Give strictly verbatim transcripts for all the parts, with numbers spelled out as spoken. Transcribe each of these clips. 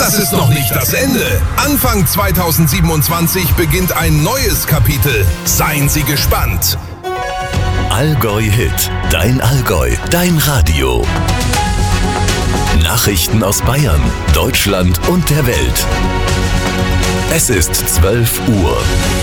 das ist noch nicht das Ende. Anfang zweitausendsiebenundzwanzig beginnt ein neues Kapitel. Seien Sie gespannt. Allgäu Hit. Dein Allgäu. Dein Radio. Nachrichten aus Bayern, Deutschland und der Welt. Es ist zwölf Uhr.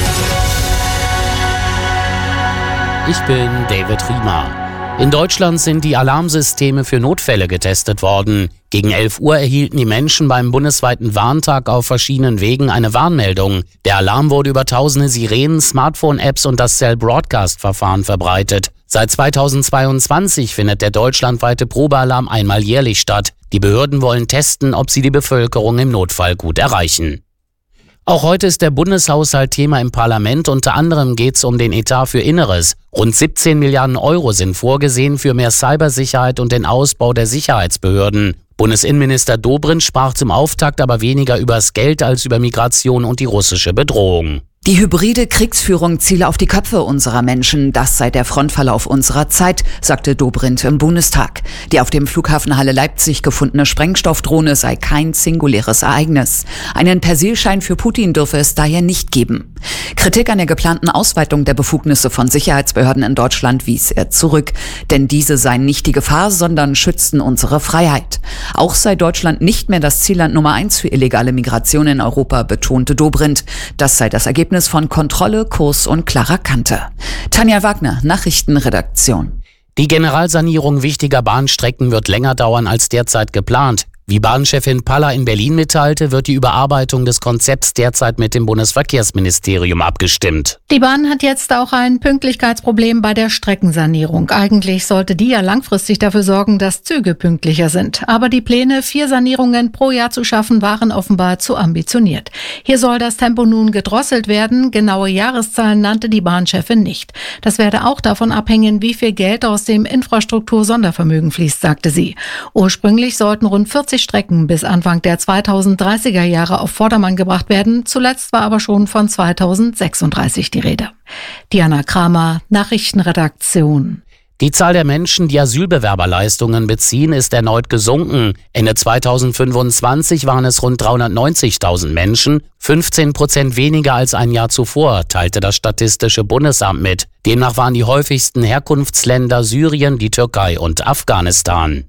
Ich bin David Riemer. In Deutschland sind die Alarmsysteme für Notfälle getestet worden. Gegen elf Uhr erhielten die Menschen beim bundesweiten Warntag auf verschiedenen Wegen eine Warnmeldung. Der Alarm wurde über tausende Sirenen, Smartphone-Apps und das Cell-Broadcast-Verfahren verbreitet. Seit zweitausendzweiundzwanzig findet der deutschlandweite Probealarm einmal jährlich statt. Die Behörden wollen testen, ob sie die Bevölkerung im Notfall gut erreichen. Auch heute ist der Bundeshaushalt Thema im Parlament. Unter anderem geht es um den Etat für Inneres. Rund siebzehn Milliarden Euro sind vorgesehen für mehr Cybersicherheit und den Ausbau der Sicherheitsbehörden. Bundesinnenminister Dobrindt sprach zum Auftakt aber weniger übers Geld als über Migration und die russische Bedrohung. Die hybride Kriegsführung ziele auf die Köpfe unserer Menschen. Das sei der Frontverlauf unserer Zeit, sagte Dobrindt im Bundestag. Die auf dem Flughafen Halle Leipzig gefundene Sprengstoffdrohne sei kein singuläres Ereignis. Einen Persilschein für Putin dürfe es daher nicht geben. Kritik an der geplanten Ausweitung der Befugnisse von Sicherheitsbehörden in Deutschland wies er zurück. Denn diese seien nicht die Gefahr, sondern schützten unsere Freiheit. Auch sei Deutschland nicht mehr das Zielland Nummer eins für illegale Migration in Europa, betonte Dobrindt. Das sei das Ergebnis von Kontrolle, Kurs und klarer Kante. Tanja Wagner, Nachrichtenredaktion. Die Generalsanierung wichtiger Bahnstrecken wird länger dauern als derzeit geplant. Wie Bahnchefin Paller in Berlin mitteilte, wird die Überarbeitung des Konzepts derzeit mit dem Bundesverkehrsministerium abgestimmt. Die Bahn hat jetzt auch ein Pünktlichkeitsproblem bei der Streckensanierung. Eigentlich sollte die ja langfristig dafür sorgen, dass Züge pünktlicher sind. Aber die Pläne, vier Sanierungen pro Jahr zu schaffen, waren offenbar zu ambitioniert. Hier soll das Tempo nun gedrosselt werden. Genaue Jahreszahlen nannte die Bahnchefin nicht. Das werde auch davon abhängen, wie viel Geld aus dem Infrastruktur-Sondervermögen fließt, sagte sie. Ursprünglich sollten rund vierzig Strecken bis Anfang der zweitausenddreißiger Jahre auf Vordermann gebracht werden. Zuletzt war aber schon von zweitausendsechsunddreißig die Rede. Diana Kramer, Nachrichtenredaktion. Die Zahl der Menschen, die Asylbewerberleistungen beziehen, ist erneut gesunken. Ende zweitausendfünfundzwanzig waren es rund dreihundertneunzigtausend Menschen, fünfzehn Prozent weniger als ein Jahr zuvor, teilte das Statistische Bundesamt mit. Demnach waren die häufigsten Herkunftsländer Syrien, die Türkei und Afghanistan.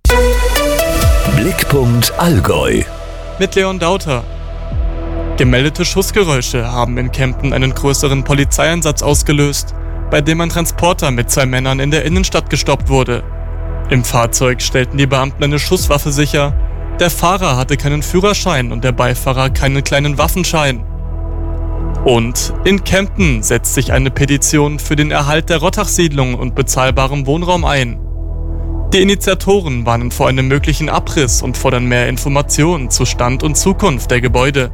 Blickpunkt Allgäu. Mit Leon Dauter. Gemeldete Schussgeräusche haben in Kempten einen größeren Polizeieinsatz ausgelöst, bei dem ein Transporter mit zwei Männern in der Innenstadt gestoppt wurde. Im Fahrzeug stellten die Beamten eine Schusswaffe sicher. Der Fahrer hatte keinen Führerschein und der Beifahrer keinen kleinen Waffenschein. Und in Kempten setzt sich eine Petition für den Erhalt der Rottach-Siedlung und bezahlbarem Wohnraum ein. Die Initiatoren warnen vor einem möglichen Abriss und fordern mehr Informationen zu Stand und Zukunft der Gebäude.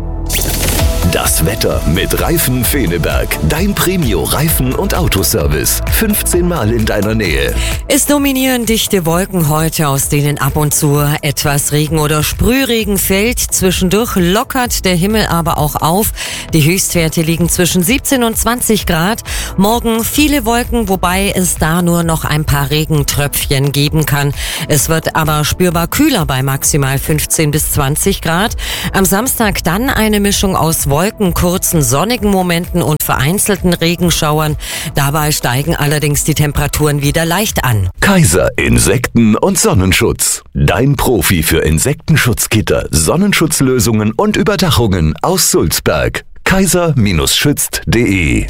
Das Wetter mit Reifen Feneberg. Dein Premio-Reifen- und Autoservice. fünfzehn Mal in deiner Nähe. Es dominieren dichte Wolken heute, aus denen ab und zu etwas Regen oder Sprühregen fällt. Zwischendurch lockert der Himmel aber auch auf. Die Höchstwerte liegen zwischen siebzehn und zwanzig Grad. Morgen viele Wolken, wobei es da nur noch ein paar Regentröpfchen geben kann. Es wird aber spürbar kühler bei maximal fünfzehn bis zwanzig Grad. Am Samstag dann eine Mischung aus Wolken, kurzen sonnigen Momenten und vereinzelten Regenschauern. Dabei steigen allerdings die Temperaturen wieder leicht an. Kaiser Insekten- und Sonnenschutz. Dein Profi für Insektenschutzgitter, Sonnenschutzlösungen und Überdachungen aus Sulzberg. kaiser schützt punkt de.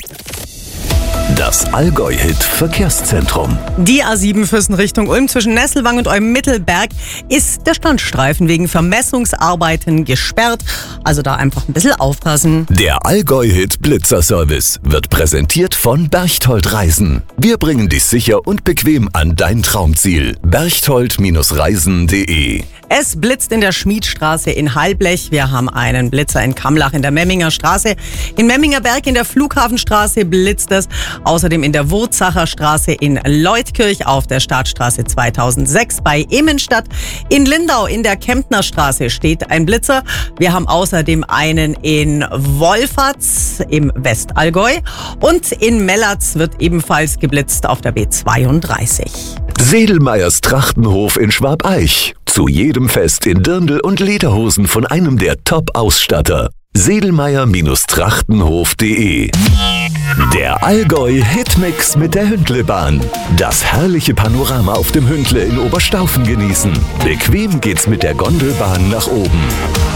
Das Allgäu-Hit-Verkehrszentrum. Die A sieben Füssen Richtung Ulm zwischen Nesselwang und Eumittelberg ist der Standstreifen wegen Vermessungsarbeiten gesperrt. Also da einfach ein bisschen aufpassen. Der Allgäu-Hit-Blitzer-Service wird präsentiert von Berchtold Reisen. Wir bringen dich sicher und bequem an dein Traumziel. berchtold Reisen punkt de. Es blitzt in der Schmiedstraße in Halblech. Wir haben einen Blitzer in Kammlach in der Memminger Straße. In Memmingerberg in der Flughafenstraße blitzt es. Außerdem in der Wurzacher Straße in Leutkirch auf der Stadtstraße zweitausendsechs bei Immenstadt. In Lindau in der Kemptner Straße steht ein Blitzer. Wir haben außerdem einen in Wolferts im Westallgäu. Und in Mellatz wird ebenfalls geblitzt auf der B zweiunddreißig. Sedelmeyers Trachtenhof in Schwabeich. Zu jedem Fest in Dirndl und Lederhosen von einem der Top-Ausstatter. Sedelmeier-Trachtenhof punkt de. Der Allgäu-Hitmix mit der Hündlebahn. Das herrliche Panorama auf dem Hündle in Oberstaufen genießen. Bequem geht's mit der Gondelbahn nach oben.